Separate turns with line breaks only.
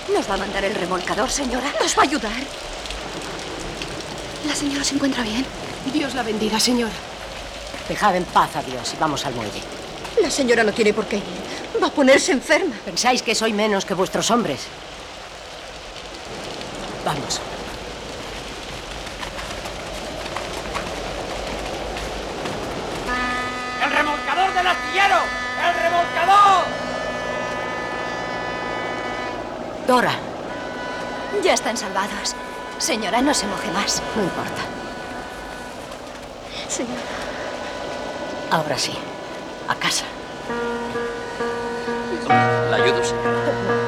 ¿Nos va a mandar el remolcador, señora? ¿Nos va a ayudar? ¿La señora se encuentra bien?
Dios la bendiga, señora.
Dejad en paz a Dios y vamos al muelle.
La señora no tiene por qué ir. Va a ponerse enferma.
¿Pensáis que soy menos que vuestros hombres? Vamos.
¡El remolcador del astillero! ¡El remolcador!
Dora.
Ya están salvados. Señora, no se moje más.
No importa.
Señora.
Ahora sí. A casa.
¿La ayudo, señor?